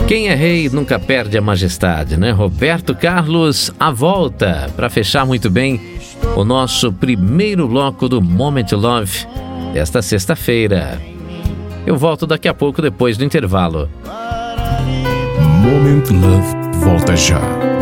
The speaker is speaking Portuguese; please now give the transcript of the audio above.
Quem é rei nunca perde a majestade, né? Roberto Carlos, a volta, para fechar muito bem o nosso primeiro bloco do Moment Love desta sexta-feira. Eu volto daqui a pouco, depois do intervalo. Moment Love volta já.